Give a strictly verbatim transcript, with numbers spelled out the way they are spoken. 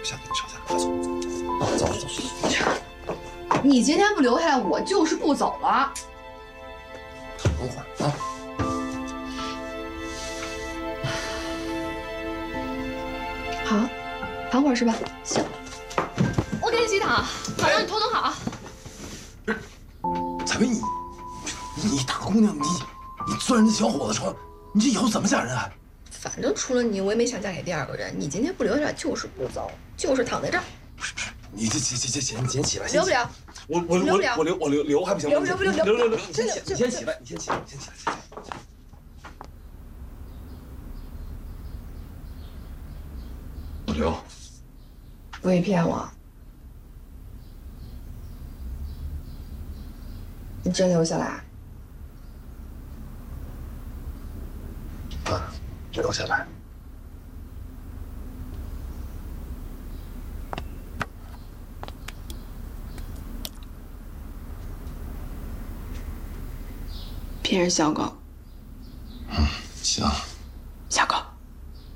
想跟你吵架，快走！走走走。 你今天不留下来，我就是不走了。 等会儿啊。 好，躺会儿是吧？行。我给你洗躺，好让你头疼好。 彩薇，你你大姑娘，你你钻人家小伙子床，你这以后怎么嫁人啊？ 反正除了你，我也没想嫁给第二个人。你今天不留下来，就是不走，就是躺在这儿。 不是不是，你这这这这先先起来， 留不了。 我我我我留我留留还不行吗？ 留留不留？ 留留留，你真先起，你先起来，你先起来，你先起来。我留。 不会骗我。你真留下来？ 啊，留下来。 骗人小狗。 嗯，行。